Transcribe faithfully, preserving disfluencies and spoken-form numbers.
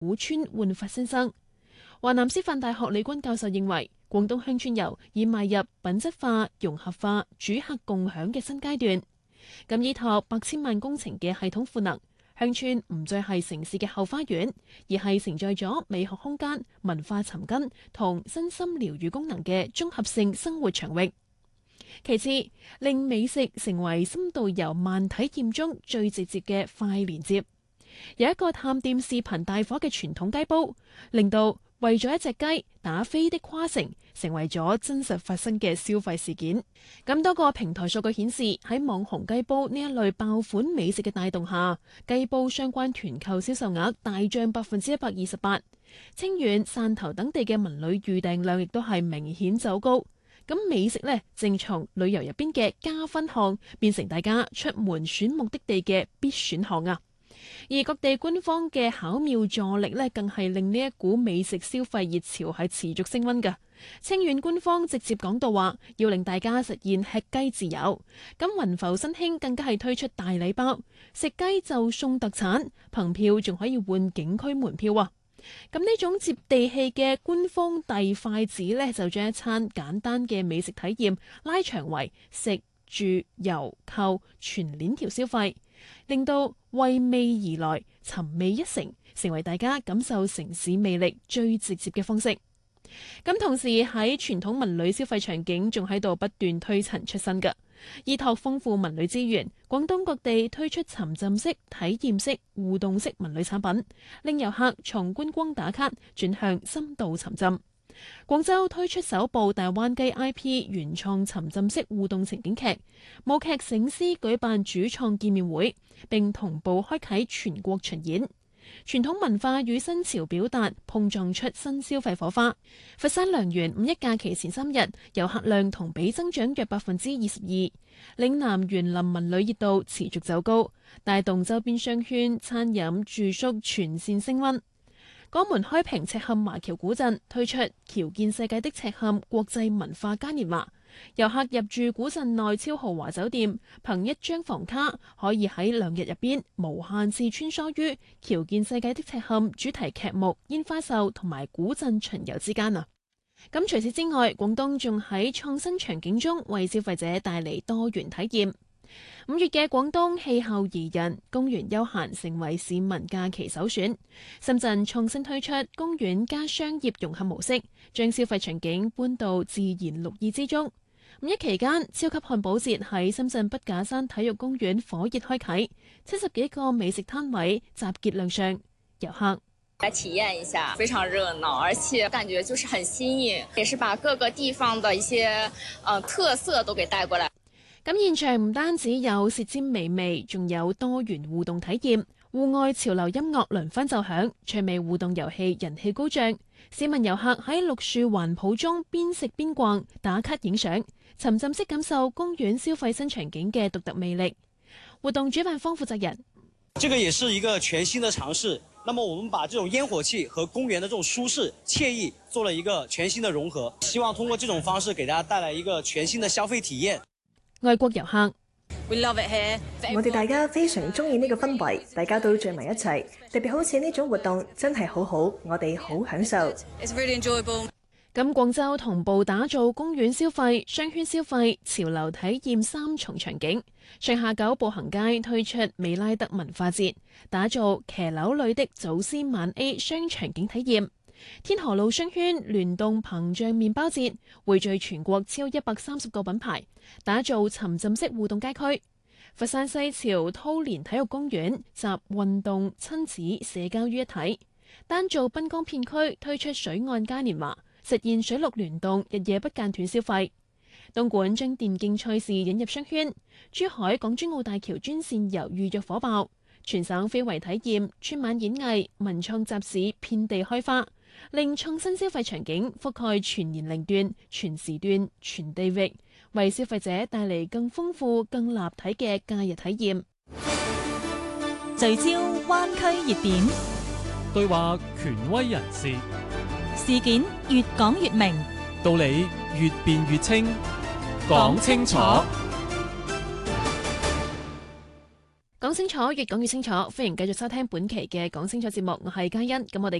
古村煥發新生。華南師範大學李軍教授認為，廣東鄉村遊已邁入品質化、融合化、主客共享嘅新階段。咁依託百千萬工程嘅系統賦能，鄉村唔再係城市嘅後花園，而係承載咗美學空間、文化尋根同身心療癒功能嘅綜合性生活場域。其次，令美食成為深度遊慢體驗中最直接嘅快連接。有一個探店視頻大火嘅傳統雞煲，令到為咗一隻雞打飛的跨城成為咗真實發生嘅消費事件。咁多個平台數據顯示，喺網紅雞煲呢一類爆款美食嘅帶動下，雞煲相關團購銷售額大漲百分之一百二十八。清遠、汕頭等地嘅文旅預訂量亦都係明顯走高。咁美食呢，正從旅遊入邊嘅加分項變成大家出門選目的地嘅必選項啊！而各地官方嘅巧妙助力呢，更係令呢一股美食消費熱潮係持續升溫㗎。清遠官方直接講到話，要令大家實現吃雞自由。咁雲浮新興更加係推出大禮包，食雞就送特產，憑票仲可以換景區門票啊！咁呢種接地氣嘅官方遞筷子呢，就將一餐簡單嘅美食體驗拉長為食住遊購全鏈條消費，令到為味而來、尋味一成，成為大家感受城市魅力最直接嘅方式。咁同時喺傳統文旅消費場景仲喺度不斷推陳出新㗎。依託豐富文旅資源，廣東各地推出沉浸式、體驗式、互動式文旅產品，令遊客從觀光打卡轉向深度沉浸。廣州推出首部大灣雞 I P 原創沉浸式互動情景劇，舞劇醒獅舉辦主創見面會，並同步開啟全國巡演。傳統文化與新潮表達碰撞出新消費火花。佛山良園五一假期前三日遊客量同比增長約百分之二十二，嶺南園林文旅熱度持續走高，帶動周邊商圈、餐飲、住宿全線升溫。江門開平赤坎華僑古鎮推出僑見世界的赤坎國際文化嘉年華，遊客入住古鎮內超豪華酒店，憑一張房卡可以喺兩日入邊無限次穿梭於僑見世界的赤坎主題劇目、煙花秀同埋古鎮巡遊之間啊！咁除此之外，廣東仲喺創新場景中為消費者帶嚟多元體驗。五月嘅廣東氣候宜人，公園休閒成為市民假期首選。深圳創新推出公園加商業融合模式，將消費場景搬到自然綠意之中。五一期間，超級漢堡節喺深圳筆架山體育公園火熱開啟，七十幾個美食攤位集結亮相，遊客來體驗一下，非常熱鬧，而且感覺就是很新穎，也是把各個地方的一些呃特色都給帶過來。 咁現場唔單止有舌尖美味，仲有多元互動體驗，戶外潮流音樂輪番奏響，趣味互動遊戲人氣高漲。市民遊客喺綠樹環抱中邊食邊逛，打卡影相，沉浸式感受公園消費新場景嘅獨特魅力。活動主辦方負責人： 這個也是一個全新的嘗試。那麼我們把這種煙火氣和公園的這種舒適愜意做了一個全新的融合，希望通過這種方式給大家帶來一個全新的消費體驗。 外國遊客， 我哋大家非常中意呢個氛圍，大家都聚埋一齊，特別好似呢種活動真係好好，我哋好享受。 It's really enjoyable。咁廣州同步打造公園消費、商圈消費、潮流體驗三重場景。上下九步行街推出美拉德文化節，打造騎樓裏的祖先晚 A 雙場景體驗。天河路商圈聯動膨脹麵包節，匯聚全國超一百三十個品牌，打造沉浸式互動街區。佛山西樵濤蓮體育公園集運動、親子、社交於一體，丹灶濱江片區推出水岸嘉年華，實現水陸聯動，日夜不間斷消費。東莞將電競賽事引入商圈，珠海港珠澳大橋專線遊預約火爆，全省非遺體驗、春晚演藝、文創集市遍地開花。令創新消費場景覆蓋全年齡段、全時段、全地域，為消費者帶嚟更豐富、更立體嘅假日體驗。 聚焦灣區熱點， 對話權威人士， 事件越講越明， 道理越辯越清，講清楚。 講講清楚，越講越清楚。歡迎繼續收聽本期嘅講清楚節目，我係嘉欣。咁我哋